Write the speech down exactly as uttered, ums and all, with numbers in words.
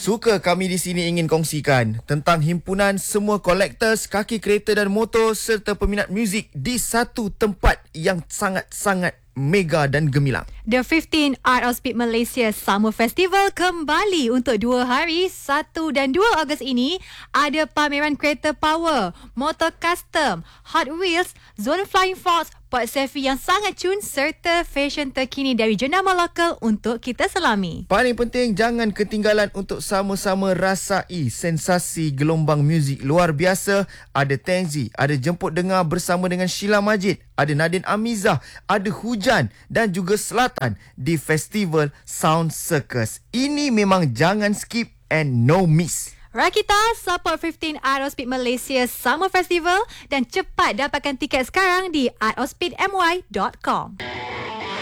Suka kami di sini ingin kongsikan tentang himpunan semua collectors kaki kereta dan motor serta peminat muzik di satu tempat yang sangat-sangat mega dan gemilang. The fifteenth Art of Speed Malaysia Summer Festival kembali untuk dua hari, satu dan dua Ogos ini. Ada pameran kereta power, motor custom, Hot Wheels, zona Flying Fox, Pod selfie yang sangat cun serta fashion terkini dari jenama lokal untuk kita selami. Paling penting, jangan ketinggalan untuk sama-sama rasai sensasi gelombang muzik luar biasa. Ada Tenzi, ada Jemput Dengar bersama dengan Sheila Majid, ada Nadine Amizah, ada Hujan dan juga Selatan di Festival Sound Circus. Ini memang jangan skip and no miss. Rakita, support fifteenth Art of Speed Malaysia Summer Festival dan cepat dapatkan tiket sekarang di art of speed m y dot com.